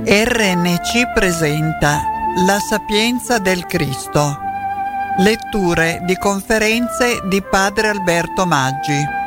RNC presenta La Sapienza del Cristo. Letture di conferenze di Padre Alberto Maggi.